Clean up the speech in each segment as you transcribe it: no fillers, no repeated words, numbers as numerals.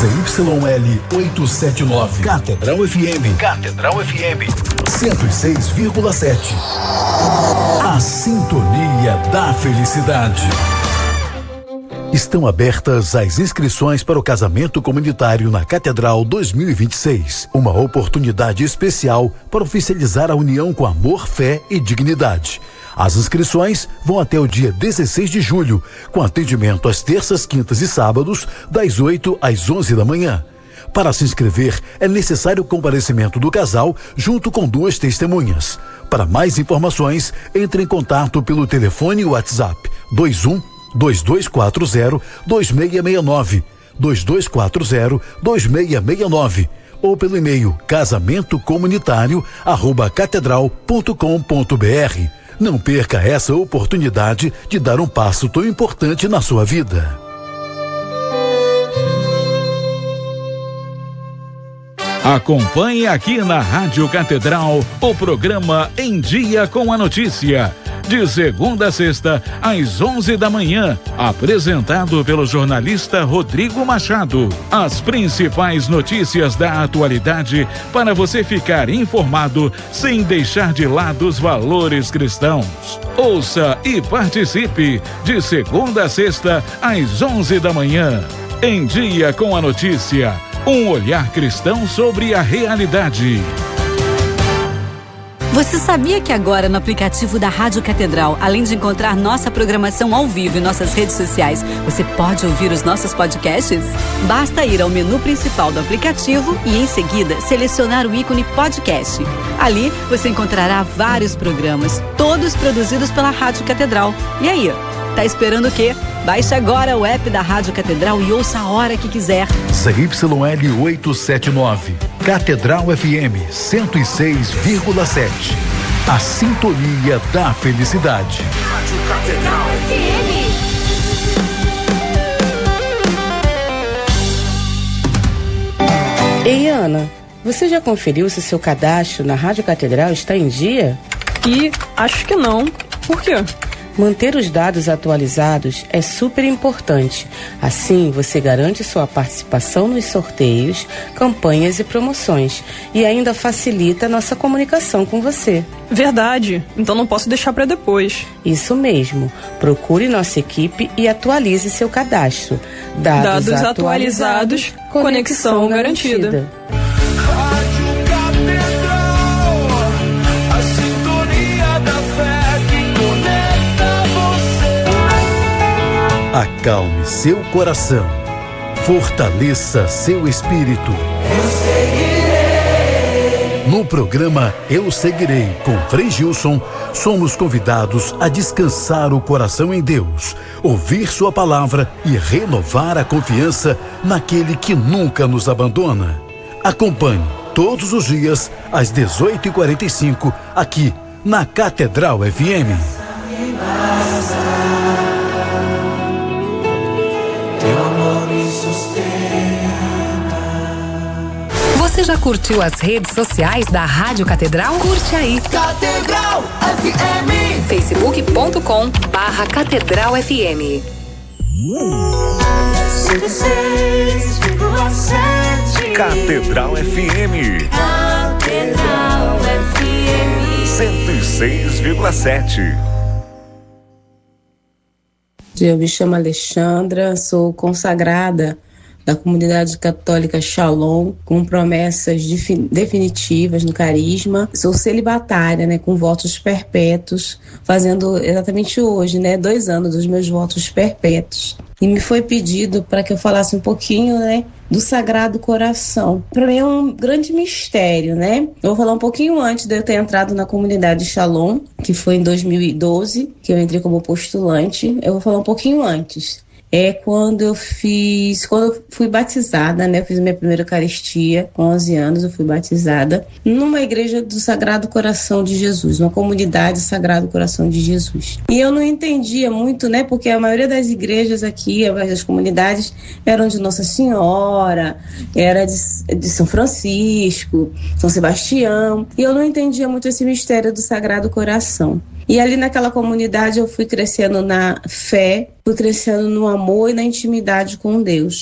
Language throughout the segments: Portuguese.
ZYL 879. Catedral FM. Catedral FM 106,7. A sintonia da felicidade. Estão abertas as inscrições para o casamento comunitário na Catedral 2026. Uma oportunidade especial para oficializar a união com amor, fé e dignidade. As inscrições vão até o dia 16 de julho, com atendimento às terças, quintas e sábados, das 8 às 11 da manhã. Para se inscrever, é necessário o comparecimento do casal junto com 2 testemunhas. Para mais informações, entre em contato pelo telefone e WhatsApp 2240-2669, 2240-2669, ou pelo e-mail casamentocomunitário@catedral.com.br. Não perca essa oportunidade de dar um passo tão importante na sua vida. Acompanhe aqui na Rádio Catedral o programa Em Dia com a Notícia, de segunda a sexta, às 11 da manhã, apresentado pelo jornalista Rodrigo Machado. As principais notícias da atualidade para você ficar informado sem deixar de lado os valores cristãos. Ouça e participe, de segunda a sexta, às 11 da manhã. Em Dia com a Notícia, um olhar cristão sobre a realidade. Você sabia que agora no aplicativo da Rádio Catedral, além de encontrar nossa programação ao vivo em nossas redes sociais, você pode ouvir os nossos podcasts? Basta ir ao menu principal do aplicativo e em seguida selecionar o ícone podcast. Ali você encontrará vários programas, todos produzidos pela Rádio Catedral. E aí, tá esperando o quê? Baixe agora o app da Rádio Catedral e ouça a hora que quiser. ZYL 879. Catedral FM 106,7. A sintonia da felicidade. Rádio Catedral FM. Ei, Ana, você já conferiu se seu cadastro na Rádio Catedral está em dia? Acho que não. Por quê? Manter os dados atualizados é super importante. Assim, você garante sua participação nos sorteios, campanhas e promoções. E ainda facilita a nossa comunicação com você. Verdade. Então não posso deixar para depois. Isso mesmo. Procure nossa equipe e atualize seu cadastro. Dados atualizados, conexão garantida. Acalme seu coração, fortaleça seu espírito. Eu seguirei. No programa Eu Seguirei, com Frei Gilson, somos convidados a descansar o coração em Deus, ouvir sua palavra e renovar a confiança naquele que nunca nos abandona. Acompanhe todos os dias às 18h45 aqui na Catedral FM. Você já curtiu as redes sociais da Rádio Catedral? Curte aí. Catedral FM. facebook.com/Catedral FM. 106,7. Catedral FM. Catedral FM. 106,7. Eu me chamo Alexandra, sou consagrada da comunidade católica Shalom, com promessas definitivas no carisma. Sou celibatária, né, com votos perpétuos, fazendo exatamente hoje, 2 anos dos meus votos perpétuos. E me foi pedido para que eu falasse um pouquinho, do Sagrado Coração. Para mim é um grande mistério, Eu vou falar um pouquinho antes de eu ter entrado na comunidade Shalom, que foi em 2012, que eu entrei como postulante. Eu vou falar um pouquinho antes. Quando eu fui batizada, eu fiz minha primeira Eucaristia, com 11 anos eu fui batizada, numa igreja do Sagrado Coração de Jesus, uma comunidade Sagrado Coração de Jesus. E eu não entendia muito, porque a maioria das igrejas aqui, das comunidades, eram de Nossa Senhora, era de São Francisco, São Sebastião, e eu não entendia muito esse mistério do Sagrado Coração. E ali naquela comunidade eu fui crescendo na fé, fui crescendo no amor e na intimidade com Deus.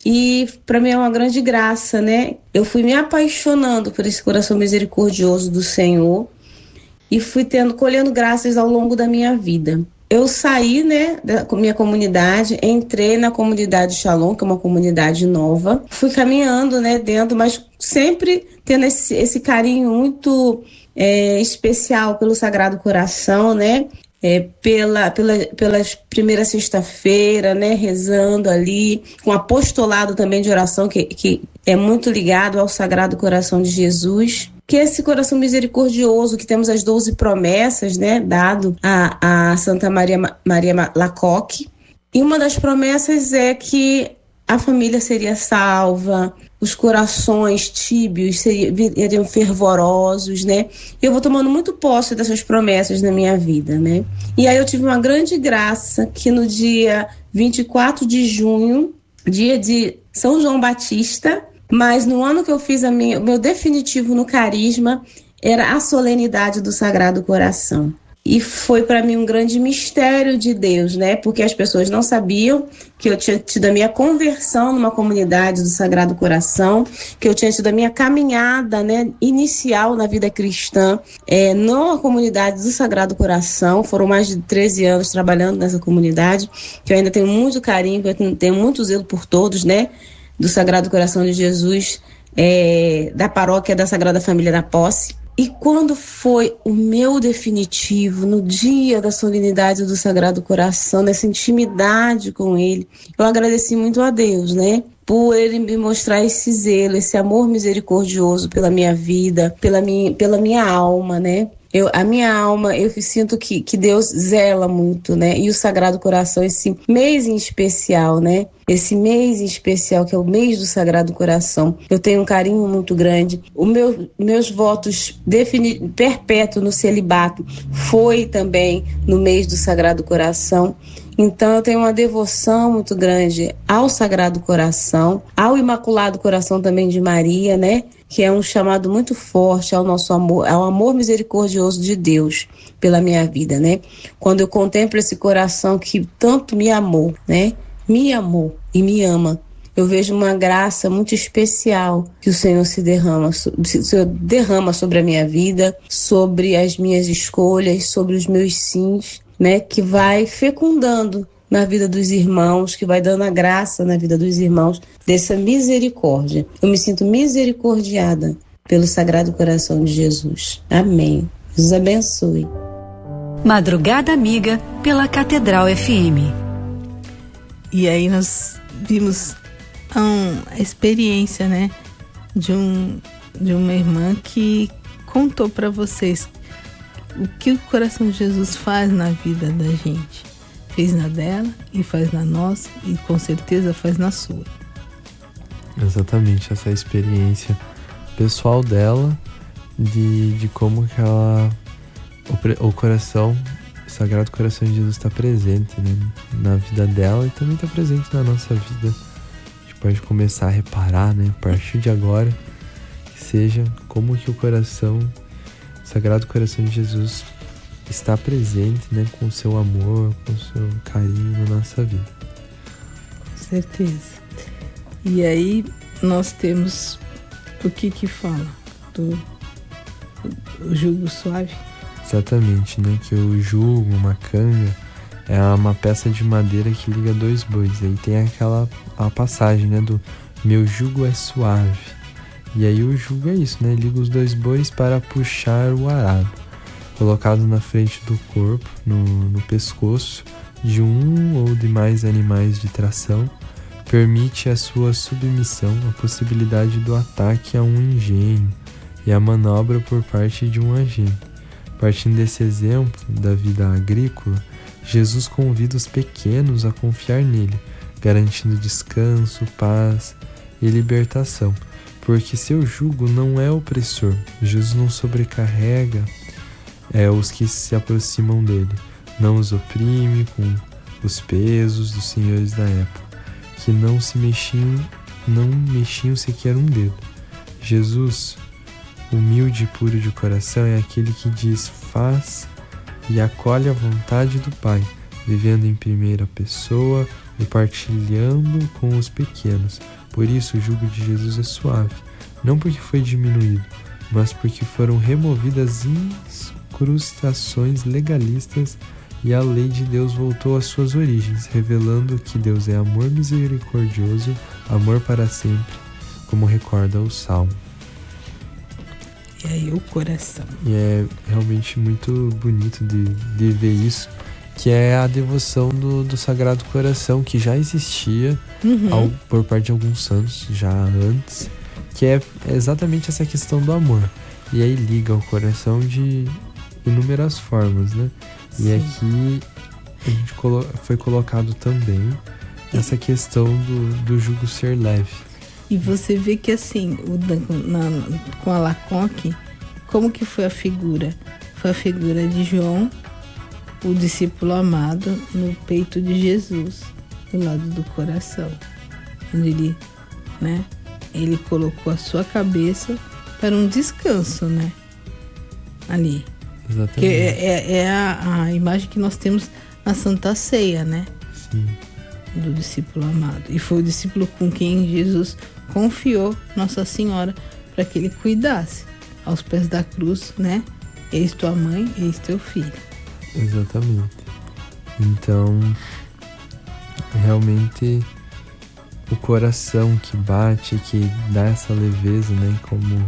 E para mim é uma grande graça, né? Eu fui me apaixonando por esse coração misericordioso do Senhor e fui colhendo graças ao longo da minha vida. Eu saí, né, da minha comunidade, entrei na comunidade Shalom, que é uma comunidade nova. Fui caminhando, né, dentro, mas sempre tendo esse carinho muito especial pelo Sagrado Coração, né? Pela primeira sexta-feira, né, rezando ali, com apostolado também de oração, que é muito ligado ao Sagrado Coração de Jesus. Que esse coração misericordioso, que temos as 12 promessas, né, dado a Santa Maria Lacoque. E uma das promessas é que a família seria salva, os corações tíbios seriam fervorosos, né? Eu vou tomando muito posse dessas promessas na minha vida, né? E aí eu tive uma grande graça que no dia 24 de junho, dia de São João Batista, mas no ano que eu fiz o meu definitivo no Carisma, era a solenidade do Sagrado Coração. E foi para mim um grande mistério de Deus, né? Porque as pessoas não sabiam que eu tinha tido a minha conversão numa comunidade do Sagrado Coração, que eu tinha tido a minha caminhada, né, inicial na vida cristã numa comunidade do Sagrado Coração. Foram mais de 13 anos trabalhando nessa comunidade, que eu ainda tenho muito carinho, que eu tenho muito zelo por todos, né? Do Sagrado Coração de Jesus, da paróquia da Sagrada Família da Posse. E quando foi o meu definitivo, no dia da solenidade do Sagrado Coração, nessa intimidade com ele, eu agradeci muito a Deus, né? Por ele me mostrar esse zelo, esse amor misericordioso pela minha vida, pela minha alma, né? A minha alma, eu sinto que Deus zela muito, né? E o Sagrado Coração, esse mês em especial, né? Esse mês em especial, que é o mês do Sagrado Coração, eu tenho um carinho muito grande. Meus votos perpétuos no celibato foi também no mês do Sagrado Coração. Então eu tenho uma devoção muito grande ao Sagrado Coração, ao Imaculado Coração também de Maria, né? Que é um chamado muito forte ao nosso amor, ao amor misericordioso de Deus pela minha vida, né? Quando eu contemplo esse coração que tanto me amou, né? Me amou e me ama. Eu vejo uma graça muito especial que o Senhor derrama sobre a minha vida, sobre as minhas escolhas, sobre os meus sims, né? Que vai fecundando na vida dos irmãos, que vai dando a graça na vida dos irmãos dessa misericórdia. Eu me sinto misericordiada pelo Sagrado Coração de Jesus. Amém. Jesus abençoe. Madrugada Amiga pela Catedral FM. E aí nós vimos a experiência, né, de uma irmã que contou para vocês o que o coração de Jesus faz na vida da gente. Fez na dela e faz na nossa e com certeza faz na sua. Exatamente, essa experiência pessoal dela de como que o coração, o Sagrado Coração de Jesus está presente, né, na vida dela e também está presente na nossa vida. A gente pode começar a reparar, né, a partir de agora, que seja como que o Sagrado Coração de Jesus está presente, né, com o seu amor, com o seu carinho na nossa vida. Com certeza. E aí nós temos o que fala do jugo suave. Exatamente, né, que o jugo, uma canga, é uma peça de madeira que liga dois bois. Aí tem a passagem, né, do meu jugo é suave. E aí o jugo é isso, né, liga os dois bois para puxar o arado. Colocado na frente do corpo, no pescoço de um ou de mais animais de tração, permite a sua submissão, a possibilidade do ataque a um engenho e a manobra por parte de um agente. Partindo desse exemplo da vida agrícola, Jesus convida os pequenos a confiar nele, garantindo descanso, paz e libertação, porque seu jugo não é opressor. Jesus não sobrecarrega os que se aproximam dele, não os oprime com os pesos dos senhores da época, que não mexiam sequer um dedo. Jesus, humilde e puro de coração, é aquele que diz faz e acolhe a vontade do Pai, vivendo em primeira pessoa e partilhando com os pequenos. Por isso o jugo de Jesus é suave, não porque foi diminuído, mas porque foram removidas incrustações legalistas e a lei de Deus voltou às suas origens, revelando que Deus é amor misericordioso, amor para sempre, como recorda o Salmo. E aí o coração. E é realmente muito bonito de ver isso, que é a devoção do Sagrado Coração, que já existia por parte de alguns santos, já antes, que é exatamente essa questão do amor. E aí liga o coração de inúmeras formas, né? Sim. E aqui a gente foi colocado também essa questão do jugo ser leve. E você vê que assim, com a Lacoque, como que foi a figura? Foi a figura de João, o discípulo amado, no peito de Jesus, do lado do coração. Onde ele colocou a sua cabeça para um descanso, né? Ali. Exatamente. Que é a imagem que nós temos na Santa Ceia, né? Sim. Do discípulo amado. E foi o discípulo com quem Jesus confiou Nossa Senhora para que ele cuidasse aos pés da cruz, né? Eis tua mãe, eis teu filho. Exatamente. Então, realmente, o coração que bate, que dá essa leveza, né? Como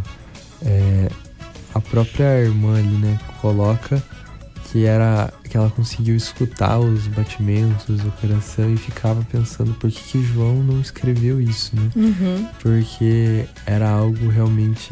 a própria irmã ali, né? Coloca que ela conseguiu escutar os batimentos do coração e ficava pensando por que João não escreveu isso, né? Porque era algo realmente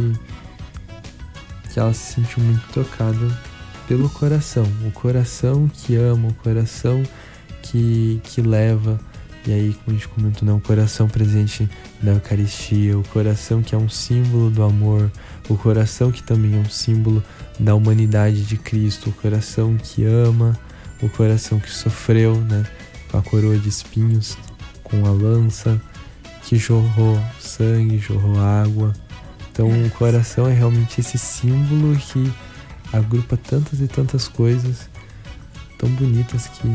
que ela se sentiu muito tocada pelo coração. O coração que ama, o coração que leva. E aí, como a gente comentou, né, o coração presente na Eucaristia, o coração que é um símbolo do amor, o coração que também é um símbolo da humanidade de Cristo, o coração que ama, o coração que sofreu, né, com a coroa de espinhos, com a lança, que jorrou sangue, jorrou água. Então, o coração é realmente esse símbolo que agrupa tantas e tantas coisas tão bonitas que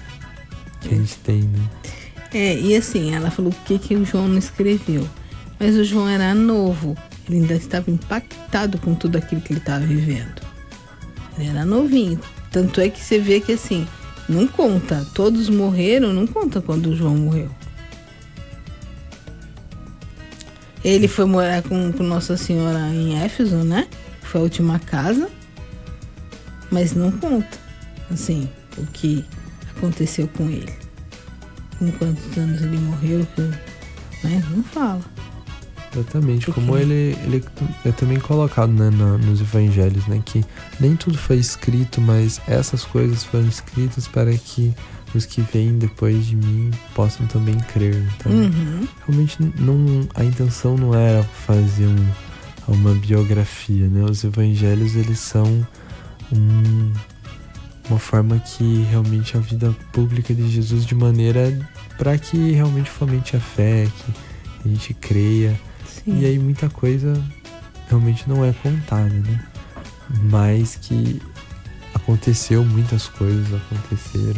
a gente tem, né? E assim, ela falou que o João não escreveu. Mas o João era novo. Ele ainda estava impactado com tudo aquilo que ele estava vivendo. Ele era novinho. Tanto é que você vê que assim, não conta. Todos morreram, não conta quando o João morreu. Ele foi morar com Nossa Senhora em Éfeso, né? Foi a última casa. Mas não conta, assim, o que aconteceu com ele. Com quantos anos ele morreu, né? Não fala. Exatamente, como ele é também colocado, né, nos evangelhos, né, que nem tudo foi escrito, mas essas coisas foram escritas para que os que vêm depois de mim possam também crer. Então, realmente a intenção não era fazer uma biografia, né? Os evangelhos, eles são uma forma que realmente a vida pública de Jesus, de maneira para que realmente fomente a fé, que a gente creia. Sim. E aí muita coisa realmente não é contada, né? Mas que aconteceu, muitas coisas aconteceram.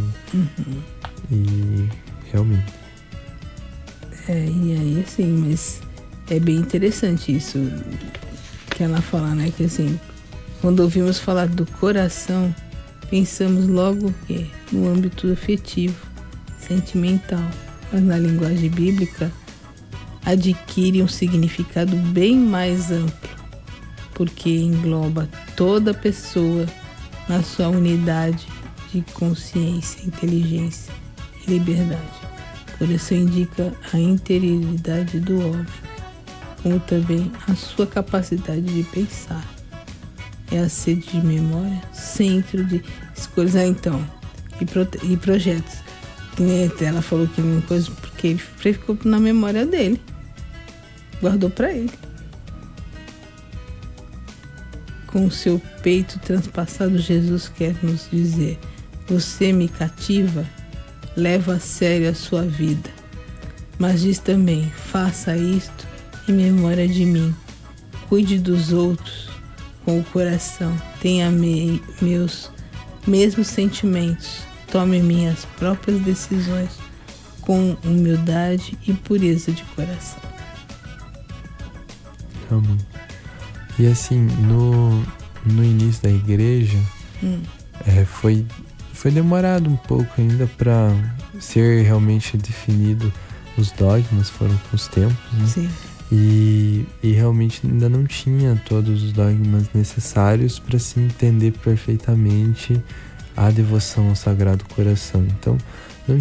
E realmente. E aí assim, mas é bem interessante isso que ela fala, né? Que assim, quando ouvimos falar do coração, pensamos logo que no âmbito afetivo, sentimental, mas na linguagem bíblica adquire um significado bem mais amplo, porque engloba toda pessoa na sua unidade de consciência, inteligência e liberdade. Por isso indica a interioridade do homem, como também a sua capacidade de pensar. É a sede de memória, centro de escolhas, então, e projetos. Que nem ela falou que não coisa, porque ele ficou na memória dele, guardou para ele. Com o seu peito transpassado, Jesus quer nos dizer: você me cativa, leva a sério a sua vida. Mas diz também: faça isto em memória de mim. Cuide dos outros com o coração. Tenha meus mesmos sentimentos. Tome minhas próprias decisões com humildade e pureza de coração. Realmente. E assim, no início da igreja, foi demorado um pouco ainda para ser realmente definido os dogmas, foram com os tempos, né? Sim. E realmente ainda não tinha todos os dogmas necessários para se entender perfeitamente a devoção ao Sagrado Coração. Então,